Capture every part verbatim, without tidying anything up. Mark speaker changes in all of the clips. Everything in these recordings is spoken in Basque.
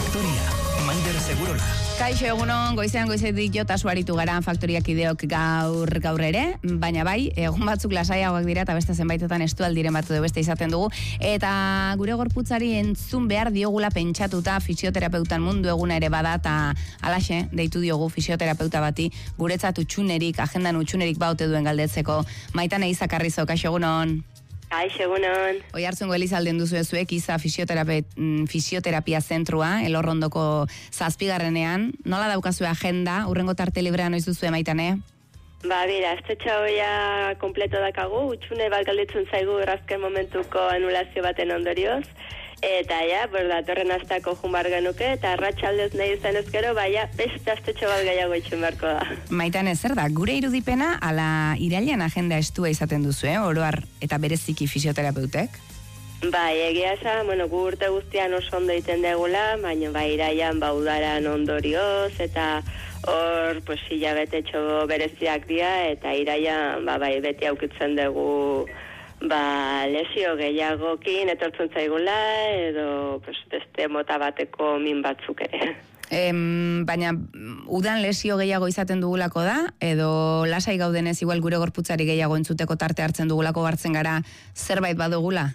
Speaker 1: Faktoria, Maider Segurola.
Speaker 2: Kaixo egunon, goizean goizetik jota suaritu gara faktoriak ideok gaur gaur ere, baina bai, egun batzuk lasaiagoak dira eta beste zenbaitetan estualdiren batu du beste izaten dugu, eta gure gorputzari entzun behar diogula pentsatuta fisioterapeutan mundu eguna ere bada, eta alaxe, deitu diogu fisioterapeuta bati, guretzat utxunerik, agendan utxunerik baute duen galdetzeko. Maitane Izakarrizo, kaixo egunon.
Speaker 3: Kaixo egunon.
Speaker 2: Oi hartzungo Elizalden duzu zuek Iza fisioterapia zentrua, Elorrondoko zazpigarrenean. Nola daukazue agenda, urrengo tarte librea noiz duzue Maitane?
Speaker 3: Ba, bera, aztetxa hoia kompleto dakagu, utxune bat galditzen zaigu errazken momentuko anulazio baten ondorioz. Eta ja, berda, torren aztako jumbar genuke, eta arratsaldez nahi izan ezkero, baina beste aztetxo bat gehiago itxun beharko da.
Speaker 2: Maitane, zer da, gure irudipena, ala irailean agenda estua izaten duzu, eh? Oroar eta bereziki fisioterapeutek?
Speaker 3: Bai, egia esan, bueno, gu urte guztian oso ondo iten degula, baina bai iraian baudaran ondorioz, eta hor, pues, hilabetetxo bereziak dira, eta iraian, ba, bai, beti aukitzen dugu, ba, lesio gehiagokin etortzen zaigula, edo pues, beste mota bateko min batzuk ere.
Speaker 2: Em, baina, udan lesio gehiago izaten dugulako da, edo lasai gaudenez igual gure gorputzari gehiago entzuteko tarte hartzen dugulako hartzen gara zerbait badugula?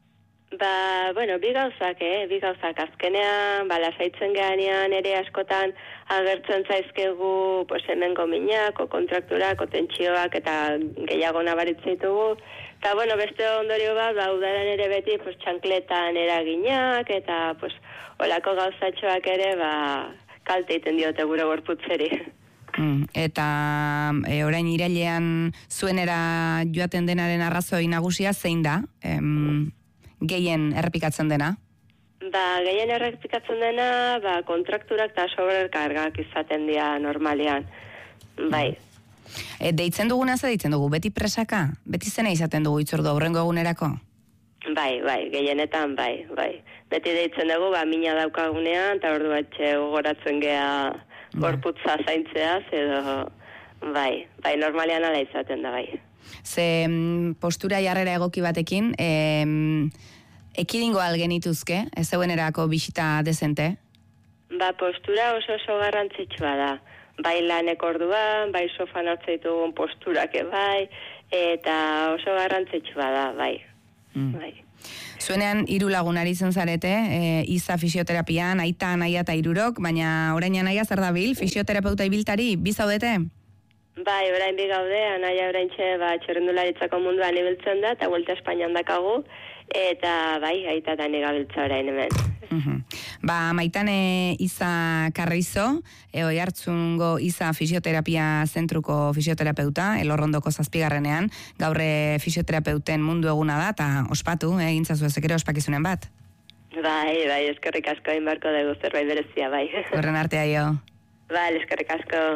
Speaker 3: Ba, bueno, bi gauzak, eh, bi gauzak. Azkenean, ba, lasaitzen gehanean ere askotan agertzen zaizkegu, pues, hemengo minak, o kontrakturak, o tentsioak, eta gehiago nabaritzen ditugu. Eta, bueno, beste ondorio bat, ba, udaran ere beti, pues, txankletan eraginak, eta, pues, olako gauzatxoak ere, ba, kalte iten diote gure gorputzeri.
Speaker 2: Mm, eta e, orain irailean zuenera joaten denaren arrazoi nagusia zein da? Em, gehien errepikatzen dena?
Speaker 3: Ba, gehien errepikatzen dena, ba, kontrakturak eta sobrekargak izaten dira normalean. Bai.
Speaker 2: E, deitzen duguna ze deitzen dugu? Beti presaka? Beti zena izaten dugu itzordu aurrengo egunerako?
Speaker 3: Bai, bai, gehienetan bai, bai. Beti deitzen dugu, ba, mina daukagunean, eta ordu batxe gogoratzen geha gorputza zaintzeaz, edo, bai, bai, normalean ala izaten da, bai.
Speaker 2: Ze postura jarrera egoki batekin, em, ekidingo algenituzke, ez zeuenerako bisita dezente?
Speaker 3: Ba, postura oso oso garrantzitsua da. Bai lanek orduan, bai sofan hartzeitugun posturak bai, eta oso garrantzitsua da, bai.
Speaker 2: Mm.
Speaker 3: Bai.
Speaker 2: Zuenean hiru lagun ari zen zarete, e, Iza fisioterapian, aita, anaia eta hirurok, baina orain anaia zer dabil, fisioterapeuta ibiltari, bi zaudete?
Speaker 3: Bai, orain bi gaude, anaia oraintxe ba, txerrendularitzako munduan ibiltzen da, eta Vuelta Espainian dakagu, eta bai, aita eta negabiltza orain hemen.
Speaker 2: Uh-huh. Ba, Maitane Izakarrizo, e, oi hartzungo Iza fisioterapia zentruko fisioterapeuta, Elorrondoko zazpigarrenean, gaurre fisioterapeuten mundu eguna da, eta ospatu, eh, egintzazu ezek ere ospakizunen bat.
Speaker 3: Bai, bai, eskerrik asko egin barko dugu zerbait berezia, bai.
Speaker 2: Horren artea jo.
Speaker 3: Bai, eskerrik asko.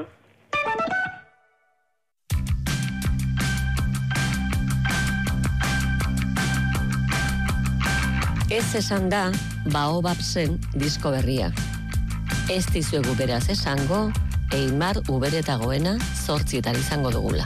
Speaker 4: Ez esan da, Baobab zen disko berria. Ez dizuegu beraz esango, Eimar Uberetagoena zortzietan izango dugula.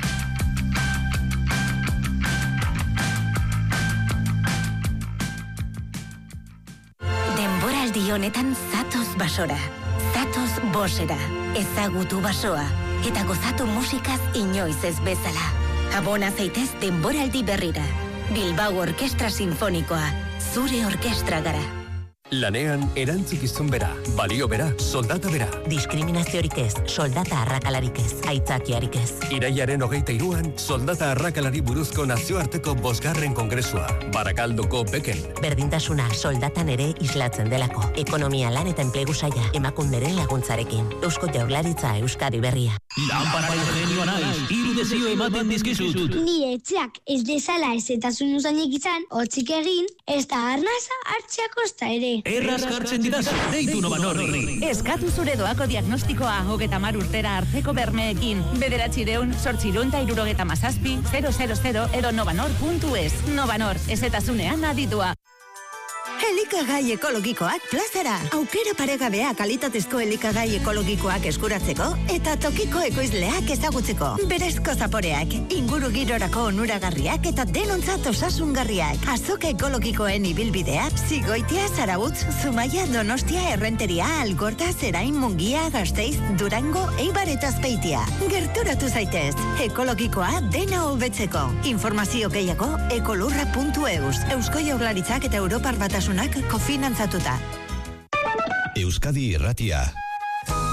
Speaker 5: Denboraldi honetan zatoz basora, zatoz bosera, ezagutu basoa, eta gozatu musikaz inoiz ez bezala. Abona zaitez denboraldi berrira. Bilbao Orkestra Sinfonikoa, zure orkestra gara.
Speaker 1: Lanean erantzukizun bera, balio bera, soldata bera.
Speaker 5: Diskriminaziorik ez, soldata arrakalarik ez, aitzakiarik ez.
Speaker 1: Iraiaren hogeita hiruan, soldata arrakalari buruzko nazioarteko bosgarren kongresua, Barakaldoko Beken.
Speaker 5: Berdintasuna soldatan ere islatzen delako. Ekonomia lan eta enplegu saia, emakunderen laguntzarekin. Eusko Jaurlaritza Euskadi Berria.
Speaker 6: Lanpara genio naiz, hiru desio ematen dizkizut.
Speaker 7: Nire etxeak ez dezala ez eta zunuzainek izan, hotzik egin, ez da arnaza hartzeak osta ere.
Speaker 6: Erraz jartzen didaz, deitu Novanorri.
Speaker 8: Eskatu zure doako diagnostikoa hogeta mar urtera arteko bermeekin. Bederatxireun, sortxireun eta irurogeta mazazpi, zero zero zero edo novanor puntu es. Novanor, ez eta zunean aditua.
Speaker 9: Elikagai ekologikoak plazara. Aukera paregabea kalitatezko elikagai ekologikoak eskuratzeko eta tokiko ekoizleak ezagutzeko. Berezko zaporeak, inguru girorako onuragarriak eta denontzat osasungarriak. Azoka ekologikoen ibilbidea, Zigoitia, Zarautz, Zumaia, Donostia, Errenteria, Algorta, Zerain, Mungia, Gasteiz, Durango, Eibar eta Azpeitia. Gerturatu zaitez, ekologikoa dena hobetzeko. Informazio gehiago ekolurra puntu eus. Eusko Jaurlaritzak eta Europar Batasunak kofinantzatuta.
Speaker 10: Euskadi Irratia.